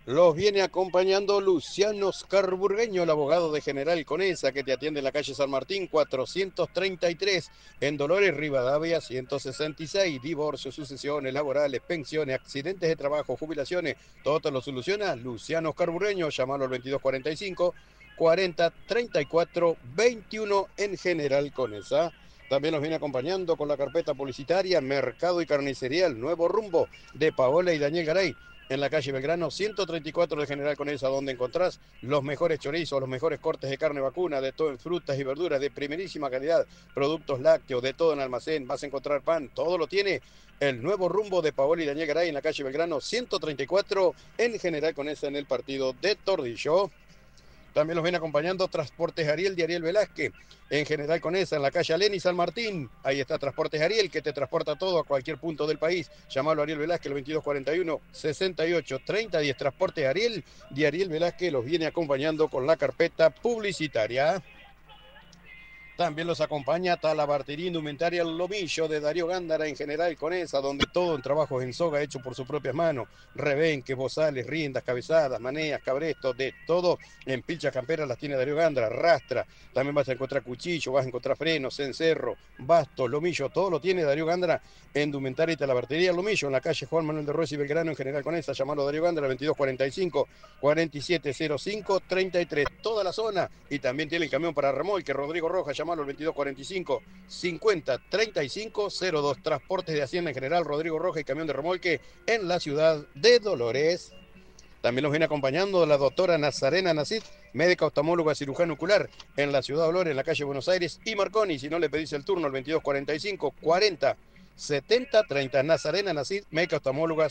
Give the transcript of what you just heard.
Los viene acompañando Luciano Oscar Burgueño, el abogado de General Conesa, que te atiende en la calle San Martín 433, en Dolores Rivadavia 166. Divorcios, sucesiones laborales, pensiones, accidentes de trabajo, jubilaciones, todo te lo soluciona Luciano Oscar Burgueño. Llámalo al 2245 40 34 21 en General Conesa. También nos viene acompañando con la carpeta publicitaria Mercado y Carnicería El Nuevo Rumbo de Paola y Daniel Garay, en la calle Belgrano 134 de General Conesa, donde encontrás los mejores chorizos, los mejores cortes de carne vacuna, de todo en frutas y verduras de primerísima calidad, productos lácteos, de todo en almacén. Vas a encontrar pan, todo lo tiene El Nuevo Rumbo de Paola y Daniel Garay, en la calle Belgrano 134 en General Conesa, en el partido de Tordillo. También los viene acompañando Transportes Ariel de Ariel Velázquez, en General Conesa, en la calle Alén y San Martín. Ahí está Transportes Ariel, que te transporta todo a cualquier punto del país. Llamalo a Ariel Velázquez, el 2241 68 30 10. Transportes Ariel de Ariel Velázquez los viene acompañando con la carpeta publicitaria. También los acompaña Talabartería Indumentaria El Lomillo de Darío Gándara, en General Conesa, donde todo en trabajos en soga hecho por sus propias manos. Rebenques, bozales, riendas, cabezadas, maneas, cabrestos, de todo en pilchas camperas las tiene Darío Gándara. Rastra, también vas a encontrar cuchillo, vas a encontrar frenos, cencerro, bastos, lomillo, todo lo tiene Darío Gándara en Indumentaria y Talabartería El Lomillo, en la calle Juan Manuel de Rossi y Belgrano, en General Conesa. Llamalo a Darío Gándara, 2245 4705 33. Toda la zona, y también tiene el camión para remolque Rodrigo Rojas. Llamalo al 2245 50 35 02. Transportes de Hacienda en General Rodrigo Rojas y camión de remolque en la ciudad de Dolores. También nos viene acompañando la doctora Nazarena Nacid, médica oftalmóloga cirujano ocular, en la ciudad de Dolores, en la calle Buenos Aires y Marconi. Si no, le pedís el turno al 2245 40 70 30. Nazarena Nacid, médica oftalmóloga